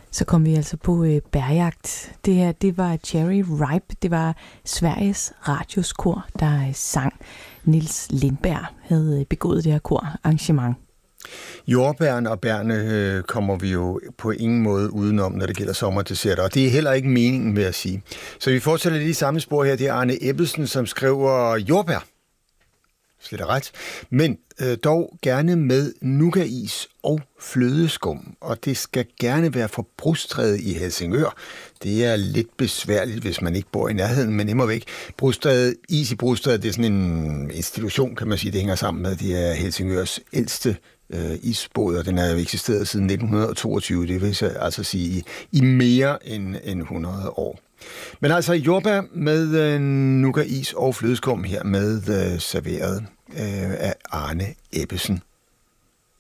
Så kom vi altså på bærjagt. Det her, det var Cherry Ripe. Det var Sveriges Radios kor, der sang. Niels Lindberg havde begået det her korarrangement. Jordbærne og bærne kommer vi jo på ingen måde udenom, når det gælder sommerdesserter, og det er heller ikke meningen, vil jeg sige. Så vi fortsætter lige i samme spor her. Det er Arne Ebbesen, som skriver jordbær. Slet og ret. Men dog gerne med nougatis og flødeskum, og det skal gerne være fra Brugstræde i Helsingør. Det er lidt besværligt, hvis man ikke bor i nærheden, men immer væk. Brugstræde, is i Brugstræde, det er sådan en institution, kan man sige, det hænger sammen med. Det er Helsingørs ældste isbåd, og den har jo eksisteret siden 1922, det vil altså sige i mere end 100 år. Men altså jordbær med nougatis og flødeskum her med serveret af Arne Ebbesen.